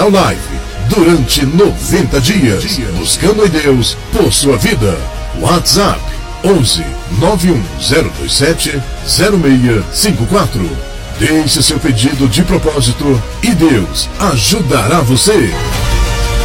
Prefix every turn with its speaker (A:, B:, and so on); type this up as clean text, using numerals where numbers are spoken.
A: Natal Live durante 90 dias, buscando em Deus por sua vida. WhatsApp 11 91027 0654. Deixe seu pedido de propósito e Deus ajudará você.